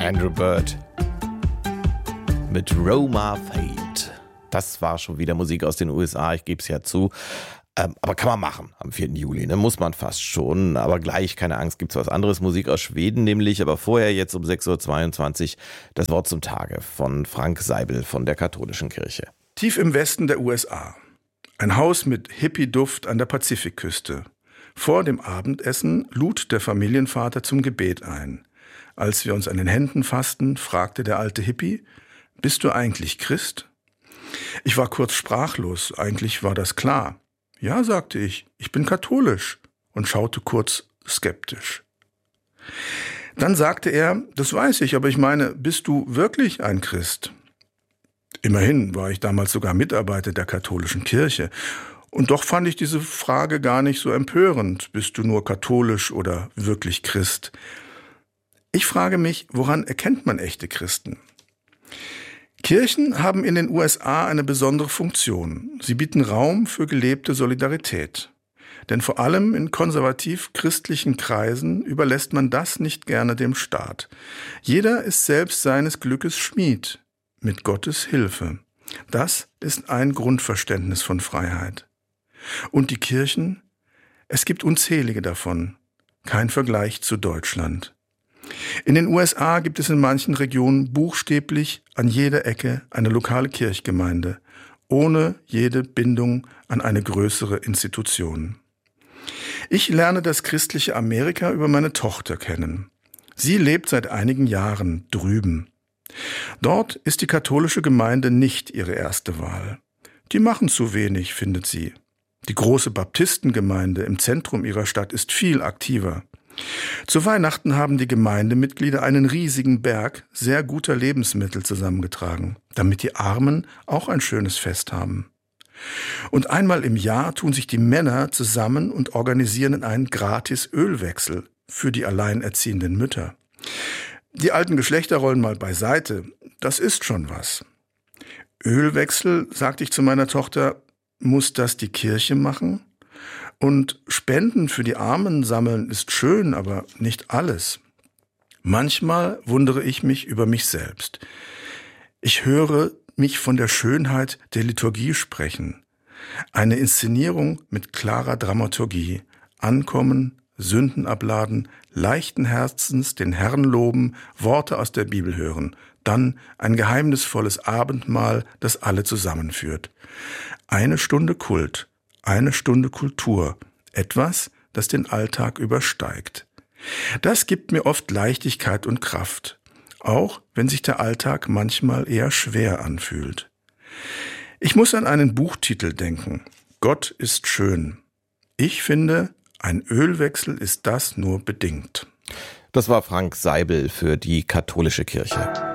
Andrew Bird mit Roma Fate. Das war schon wieder Musik aus den USA, ich gebe es ja zu. Aber kann man machen am 4. Juli, ne? Muss man fast schon. Aber gleich, keine Angst, gibt's was anderes, Musik aus Schweden nämlich. Aber vorher jetzt um 6.22 Uhr das Wort zum Tage von Frank Seibel von der Katholischen Kirche. Tief im Westen der USA. Ein Haus mit Hippie-Duft an der Pazifikküste. Vor dem Abendessen lud der Familienvater zum Gebet ein. Als wir uns an den Händen fassten, fragte der alte Hippie: Bist du eigentlich Christ? Ich war kurz sprachlos, eigentlich war das klar. Ja, sagte ich bin katholisch und schaute kurz skeptisch. Dann sagte er: Das weiß ich, aber ich meine, bist du wirklich ein Christ? Immerhin war ich damals sogar Mitarbeiter der Katholischen Kirche. Und doch fand ich diese Frage gar nicht so empörend. Bist du nur katholisch oder wirklich Christ? Ich frage mich, woran erkennt man echte Christen? Kirchen haben in den USA eine besondere Funktion. Sie bieten Raum für gelebte Solidarität. Denn vor allem in konservativ-christlichen Kreisen überlässt man das nicht gerne dem Staat. Jeder ist selbst seines Glückes Schmied, mit Gottes Hilfe. Das ist ein Grundverständnis von Freiheit. Und die Kirchen? Es gibt unzählige davon. Kein Vergleich zu Deutschland. In den USA gibt es in manchen Regionen buchstäblich an jeder Ecke eine lokale Kirchgemeinde, ohne jede Bindung an eine größere Institution. Ich lerne das christliche Amerika über meine Tochter kennen. Sie lebt seit einigen Jahren drüben. Dort ist die katholische Gemeinde nicht ihre erste Wahl. Die machen zu wenig, findet sie. Die große Baptistengemeinde im Zentrum ihrer Stadt ist viel aktiver. Zu Weihnachten haben die Gemeindemitglieder einen riesigen Berg sehr guter Lebensmittel zusammengetragen, damit die Armen auch ein schönes Fest haben. Und einmal im Jahr tun sich die Männer zusammen und organisieren einen gratis Ölwechsel für die alleinerziehenden Mütter. Die alten Geschlechterrollen mal beiseite, das ist schon was. Ölwechsel, sagte ich zu meiner Tochter, muss das die Kirche machen? Und Spenden für die Armen sammeln ist schön, aber nicht alles. Manchmal wundere ich mich über mich selbst. Ich höre mich von der Schönheit der Liturgie sprechen. Eine Inszenierung mit klarer Dramaturgie. Ankommen, Sünden abladen, leichten Herzens den Herrn loben, Worte aus der Bibel hören. Dann ein geheimnisvolles Abendmahl, das alle zusammenführt. 1 Stunde Kult. 1 Stunde Kultur, etwas, das den Alltag übersteigt. Das gibt mir oft Leichtigkeit und Kraft, auch wenn sich der Alltag manchmal eher schwer anfühlt. Ich muss an einen Buchtitel denken. Gott ist schön. Ich finde, ein Ölwechsel ist das nur bedingt. Das war Frank Seibel für die Katholische Kirche.